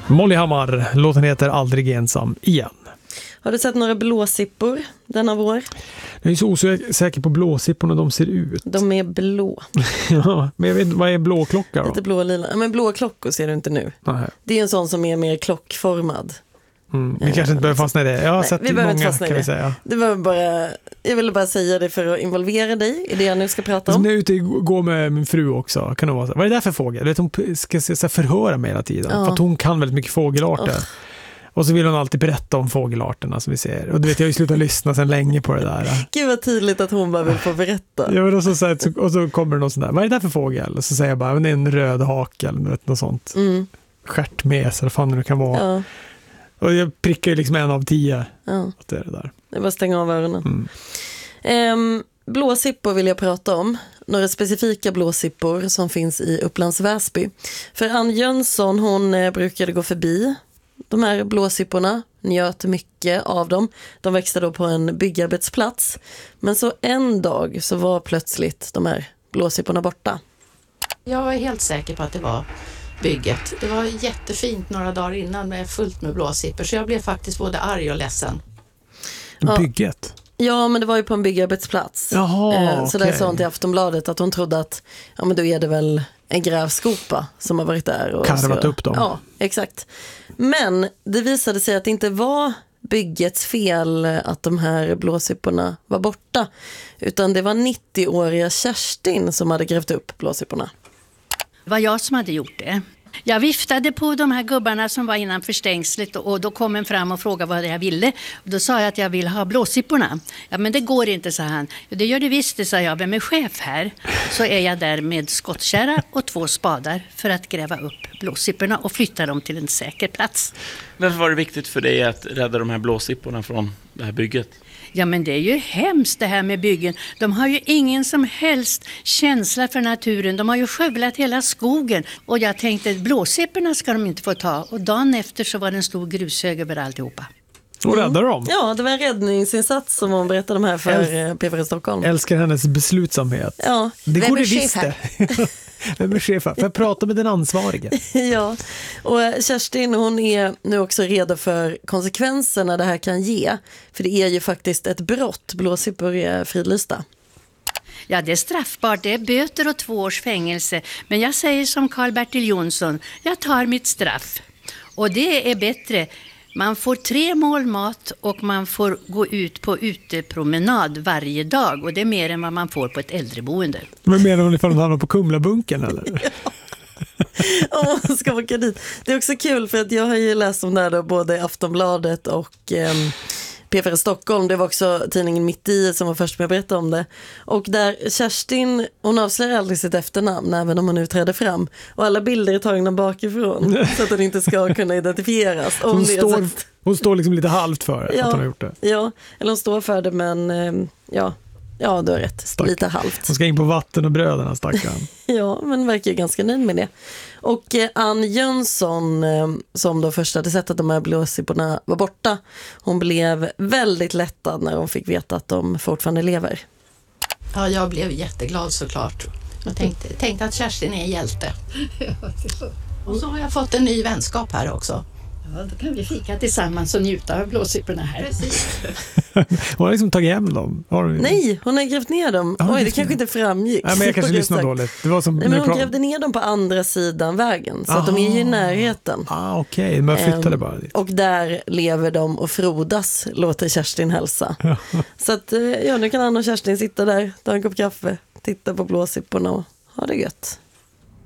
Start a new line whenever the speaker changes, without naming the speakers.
Molly Hammar, låten heter Aldrig ensam igen.
Har du sett några blåsippor denna vår?
Jag är så osäker på blåsipporna de ser ut.
De är blå.
Ja, men jag vet vad är blåklocka då?
Lite blå och lila. Men blå klockor ser du inte nu.
Nej.
Det är en sån som är mer klockformad.
Vi kanske inte behöver fastna i det. Jag har sett
vi behöver
många,
inte fastna i
kan
det.
vi säga.
Det var bara, jag ville bara säga det för att involvera dig i det jag nu ska prata om.
När jag är ute och går med min fru också, kan det vara så. Vad är det där för fågel? Vet, hon ska så förhöra mig hela tiden.
Ja.
För att hon kan väldigt mycket fågelarter. Och så vill hon alltid berätta om fågelarterna som vi ser. Och du vet, jag har ju slutat lyssna sedan länge på det där.
Gud vad tydligt att hon bara vill få berätta.
Ja, men och så kommer det någon sån där. Vad är det där för fågel? Och så säger jag bara, men det är en röd hak eller något sånt. Stjärtmes eller fan det kan vara.
Ja.
Och jag prickar ju liksom 1 av 10.
Ja.
Det är det där.
Det är bara att stänga av öronen. Blåsippor vill jag prata om. Några specifika blåsippor som finns i Upplands Väsby. För Ann Jönsson, hon brukade gå förbi de här blåsipporna, njöt mycket av dem. De växte då på en byggarbetsplats. Men så en dag så var plötsligt de här blåsipporna borta.
Jag var helt säker på att det var bygget. Det var jättefint några dagar innan med fullt med blåsippor. Så jag blev faktiskt både arg och ledsen.
Bygget?
Ja, men det var ju på en byggarbetsplats.
Jaha,
så där sa hon till Aftonbladet att hon trodde att ja, men då är det väl en grävskopa som har varit där. Och
karvat upp dem.
Ja, exakt. Men det visade sig att det inte var byggets fel att de här blåsipporna var borta. Utan det var 90-åriga Kerstin som hade grävt upp blåsipporna.
Det var jag som hade gjort det. Jag viftade på de här gubbarna som var innanför stängslet och då kom en fram och frågade vad jag ville. Och då sa jag att jag vill ha blåsipporna. Ja, men det går inte, sa han. Det gör det visst, det sa jag. Vem är chef här? Så är jag där med skottkärra och 2 spadar för att gräva upp blåsipporna och flytta dem till en säker plats.
Varför var det viktigt för dig att rädda de här blåsipporna från det här bygget?
Ja, men det är ju hemskt det här med byggen. De har ju ingen som helst känsla för naturen. De har ju skövlat hela skogen. Och jag tänkte, blåsipporna ska de inte få ta. Och dagen efter så var det en stor grushög över alltihopa.
Och räddade dem?
Ja, det var en räddningsinsats som hon berättade om här för PFR Stockholm.
Älskar hennes beslutsamhet.
Ja.
Det
Vem
går
är
det visst det. Vem är chef här? Får jag prata med den ansvarige?
Ja, och Kerstin, hon är nu också redo för konsekvenserna det här kan ge. För det är ju faktiskt ett brott. Blåsippor är fridlysta.
Ja, det är straffbart. Det är böter och 2 års fängelse. Men jag säger som Karl-Bertil Jonsson, jag tar mitt straff. Och det är bättre. Man får 3 mål mat och man får gå ut på utepromenad varje dag. Och det är mer än vad man får på ett äldreboende.
Men menar hon ifall hon hamnar på Kumlabunken eller?
Om man ska åka dit. Det är också kul för att jag har ju läst om det här då, både i Aftonbladet och PFR Stockholm. Det var också tidningen Mitt i som var först med att berätta om det. Och där Kerstin, hon avslöjar aldrig sitt efternamn även om hon nu träder fram. Och alla bilder är tagna bakifrån så att hon inte ska kunna identifieras.
Hon står liksom lite halvt för att hon har gjort det.
Ja, eller hon står för det men ja, du har rätt. Lite halvt.
Hon ska in på vatten och bröderna, stackarn.
Ja, men verkar ganska nöjd med det. Och Ann Jönsson, som då först hade sett att de här blåsipporna var borta, hon blev väldigt lättad när hon fick veta att de fortfarande lever.
Ja, jag blev jätteglad såklart. Jag tänkte att Kerstin är en hjälte. Och så har jag fått en ny vänskap här också.
Ja, då kan vi fika tillsammans och njuta av blåsipporna här.
Precis.
Hon har liksom tagit hem dem.
Nej, hon har grävt ner dem. Oj, det kanske inte framgick.
Nej, men jag kanske lyssnade dåligt. Det var som
nej, men hon grävde ner dem på andra sidan vägen. Så att de är ju i närheten.
Okej. Men jag flyttade bara dit.
Och där lever de och frodas, låter Kerstin hälsa. Så att nu kan Ann och Kerstin sitta där, ta en kopp kaffe, titta på blåsipporna och ha det gött.